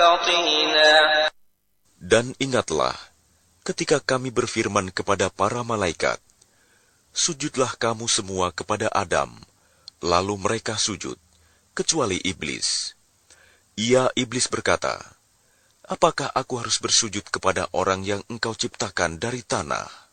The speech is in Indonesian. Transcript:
Dan ingatlah, ketika kami berfirman kepada para malaikat, sujudlah kamu semua kepada Adam, lalu mereka sujud, kecuali iblis. Iblis berkata, apakah aku harus bersujud kepada orang yang engkau ciptakan dari tanah?